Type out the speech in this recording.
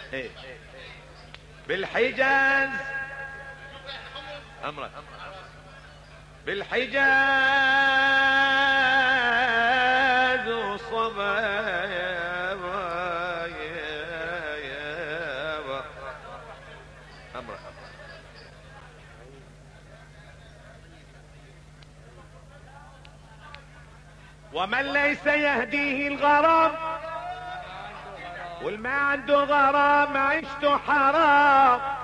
ايه بالحجاز امرك بالحجاز وصبا امرك ومن ليس يهديه الغرام والما عنده غرام عيشته حرام